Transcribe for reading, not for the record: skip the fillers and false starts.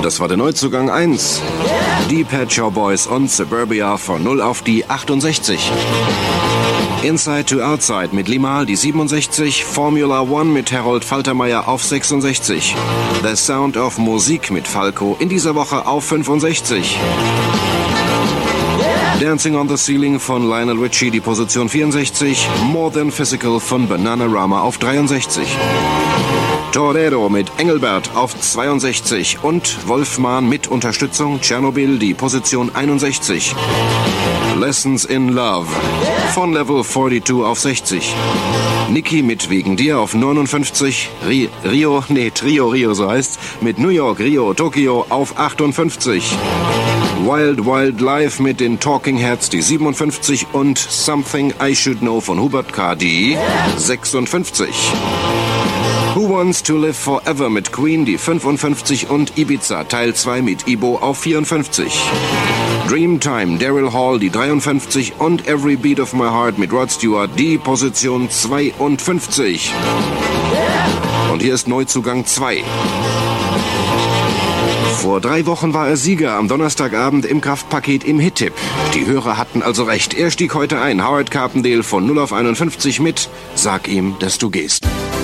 Das war der Neuzugang 1. Die Pet Shop Boys und Suburbia von 0 auf die 68. Inside to Outside mit Limahl die 67. Formula One mit Harold Faltermeier auf 66. The Sound of Musik mit Falco in dieser Woche auf 65. Dancing on the Ceiling von Lionel Richie, die Position 64. More Than Physical von Bananarama auf 63. Torero mit Engelbert auf 62 und Wolfman mit Unterstützung Tschernobyl, die Position 61. Lessons in Love von Level 42 auf 60. Niki mit Wegen dir auf 59. Trio so heißt's, mit New York, Rio, Tokio auf 58. Wild Wild Life mit den Talking Heads, die 57 und Something I Should Know von Hubert K., die 56. Who Wants to Live Forever mit Queen, die 55 und Ibiza Teil 2 mit Ibo auf 54. Dreamtime, Daryl Hall, die 53 und Every Beat of My Heart mit Rod Stewart, die Position 52. Und hier ist Neuzugang 2. Vor 3 Wochen war er Sieger am Donnerstagabend im Kraftpaket im Hit-Tipp. Die Hörer hatten also recht. Er stieg heute ein. Howard Carpendale von 0 auf 51 mit Sag ihm, dass du gehst.